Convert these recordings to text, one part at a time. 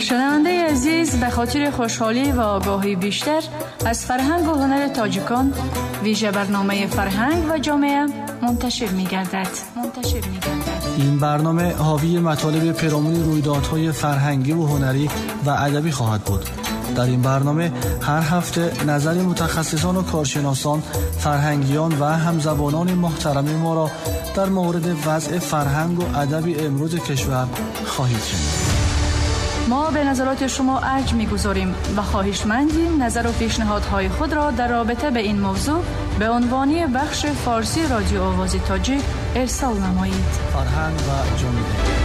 شنونده عزیز، به خاطر خوشحالی و آگاهی بیشتر از فرهنگ و هنر تاجیکان ویژه برنامه فرهنگ و جامعه منتشر می گردد. این برنامه حاوی مطالب پیرامون رویدادهای فرهنگی و هنری و ادبی خواهد بود. در این برنامه هر هفته نظر متخصصان و کارشناسان، فرهنگیان و همزبانان محترم ما را در مورد وضع فرهنگ و ادب امروز کشور خواهید شنید. ما به نظرات شما ارج می‌گذاریم و خواهشمندیم نظر و پیشنهادهای خود را در رابطه به این موضوع به عنوان بخش فارسی رادیو آواز تاجیک ارسال نمایید. فرهنگ و جامعه.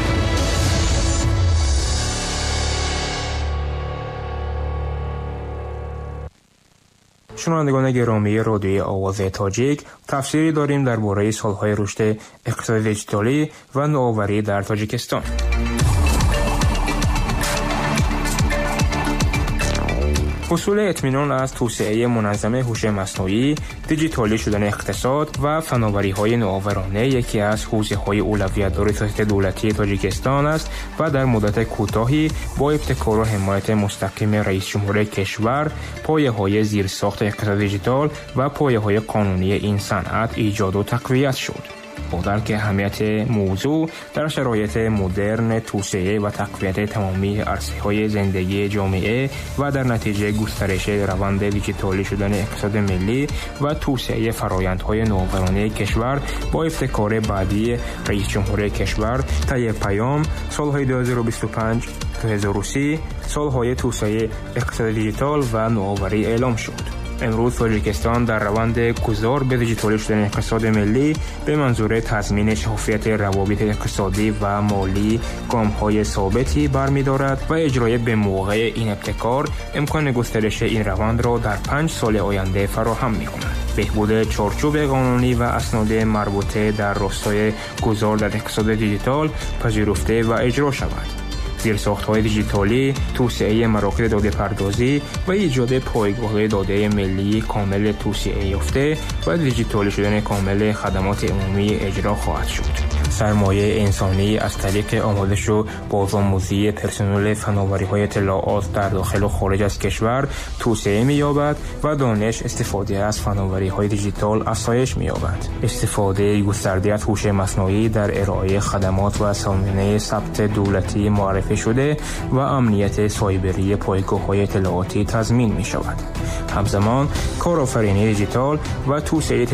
شنوندگان گرامی رادیو آواز تاجیک، تفسیری داریم درباره سالهای رشد اقتصاد دیجیتالی و نوآوری در تاجیکستان. حصول اطمینان از توسعه منظم هوش مصنوعی، دیجیتالی شدن اقتصاد و فناوری‌های نوآورانه یکی از حوزه‌های اولویت‌دار سیاست دولتی تاجیکستان است و در مدت کوتاهی با ابتکار و حمایت مستقیم رئیس جمهور کشور، پایه‌های زیرساخت اقتصاد دیجیتال و پایه‌های قانونی این صنعت ایجاد و تقویت شد. با درک اهمیت موضوع در شرایط مدرن توسعه و تقویت تمامی عرصه‌های زندگی جامعه و در نتیجه گسترش روند دیجیتالی شدن اقتصاد ملی و توسعه فرآیندهای نوآورانه کشور با ابتکار بعدی رئیس جمهور کشور طی پیام، سالهای 2025 تا 2030 سالهای توسعه اقتصاد دیجیتال و نوآوری اعلام شد. امروز تاجیکستان در روند گذار به دیجیتالی شدن اقتصاد ملی به منظور تضمین شفافیت روابط اقتصادی و مالی گام‌های ثابتی برمی‌دارد و اجرای به موقع این ابتکار امکان گسترش این روند را در 5 سال آینده فراهم می‌کند. بهبود چارچوب قانونی و اسناد مربوطه در راستای گذار در اقتصاد دیجیتال پذیرفته و اجرا شود. زیرساخت‌های دیجیتالی، توسعه مراکز داده پردازی و ایجاد پایگاه داده ملی کامل توسعه یافته و دیجیتالی شدن کامل خدمات عمومی اجرا خواهد شد. سرمایه انسانی از طریق آموزش و بازآموزی پرسنل فناوری‌های اطلاعات در داخل و خارج از کشور توسعه می‌یابد و دانش استفاده از فناوری‌های دیجیتال افزایش می‌یابد. استفاده گسترده از هوش مصنوعی در ارائه خدمات و سامانه ثبت دولتی معرفی شده و امنیت سایبری پایگاه‌های اطلاعاتی تضمین می‌شود. همزمان کارآفرینی دیجیتال و توسعه